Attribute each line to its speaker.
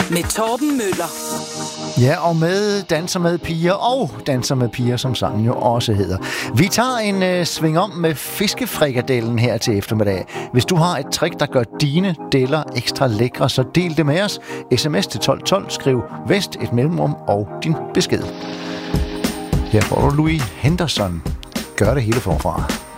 Speaker 1: med Torben Møller.
Speaker 2: Ja, og med Danser med piger og Danser med piger, som sangen jo også hedder. Vi tager en sving om med fiskefrikadellen her til eftermiddag. Hvis du har et trick, der gør dine deller ekstra lækre, så del det med os. SMS til 1212, skriv Vest, et mellemrum og din besked. Her får du Louis Henderson. Gør det hele forfra.